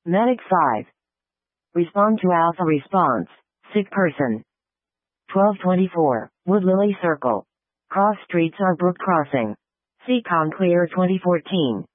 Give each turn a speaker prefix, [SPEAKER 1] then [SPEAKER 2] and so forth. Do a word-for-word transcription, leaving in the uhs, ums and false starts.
[SPEAKER 1] Medic five. Respond to Alpha response. Sick person. twelve twenty-four. Woodlily Circle. Cross streets are Brook Crossing. Seacon Clear twenty fourteen.